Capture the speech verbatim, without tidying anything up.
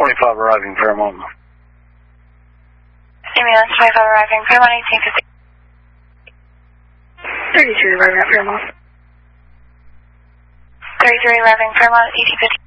twenty-five arriving Fairmont. Ambulance twenty-five arriving Fairmont, eighteen fifty. thirty-three arriving at Fairmont. thirty-three arriving Fairmont, eighteen fifty.